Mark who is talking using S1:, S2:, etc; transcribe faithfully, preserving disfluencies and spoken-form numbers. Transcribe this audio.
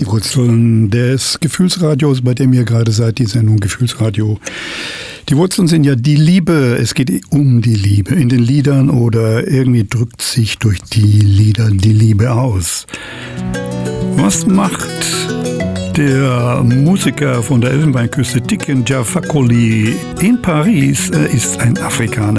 S1: Wurzeln des Gefühlsradios, bei dem ihr gerade seid, die Sendung Gefühlsradio. Die Wurzeln sind ja die Liebe. Es geht um die Liebe in den Liedern oder irgendwie drückt sich durch die Lieder die Liebe aus. Was macht der Musiker von der Elfenbeinküste, Tiken Jah Fakoly, in Paris? Er ist ein Afrikaner.